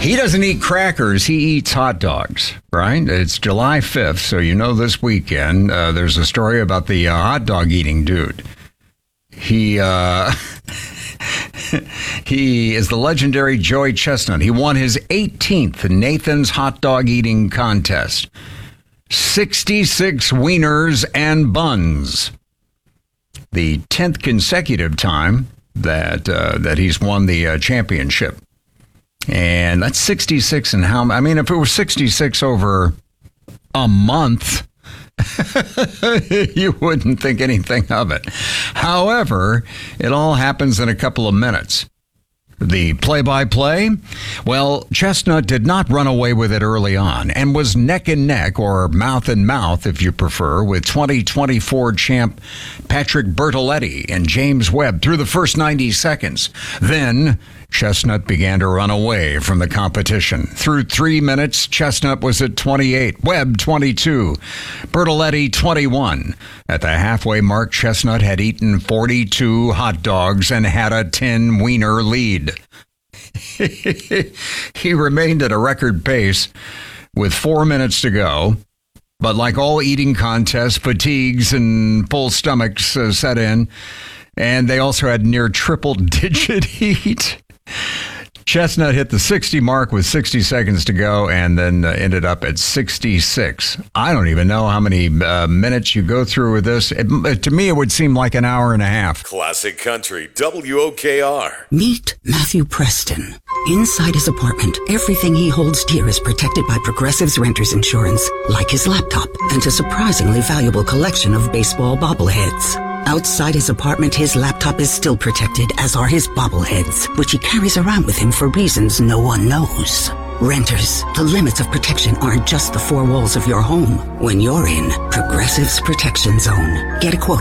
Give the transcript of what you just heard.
He doesn't eat crackers. He eats hot dogs, right? It's July 5th, so you know this weekend there's a story about the hot dog eating dude. He he is the legendary Joey Chestnut. He won his 18th Nathan's hot dog eating contest. 66 wieners and buns. The 10th consecutive time that he's won the championship. And that's 66 and how, I mean, if it was 66 over a month, you wouldn't think anything of it. However, it all happens in a couple of minutes. The play-by-play, well, Chestnut did not run away with it early on and was neck and neck, or mouth and mouth if you prefer, with 2024 champ Patrick Bertoletti and James Webb through the first 90 seconds. Then Chestnut began to run away from the competition. Through 3 minutes, Chestnut was at 28, Webb 22, Bertoletti 21. At the halfway mark, Chestnut had eaten 42 hot dogs and had a 10 wiener lead. He remained at a record pace with 4 minutes to go. But like all eating contests, fatigues and full stomachs set in. And they also had near triple-digit heat. Chestnut hit the 60 mark with 60 seconds to go and then ended up at 66. I don't even know how many minutes you go through with this. To me, it would seem like an hour and a half. Classic Country, WOKR. Meet Matthew Preston. Inside his apartment, everything he holds dear is protected by Progressive's Renters Insurance, like his laptop and a surprisingly valuable collection of baseball bobbleheads. Outside his apartment, his laptop is still protected, as are his bobbleheads, which he carries around with him for reasons no one knows. Renters, the limits of protection aren't just the four walls of your home. When you're in Progressive's Protection Zone, get a quote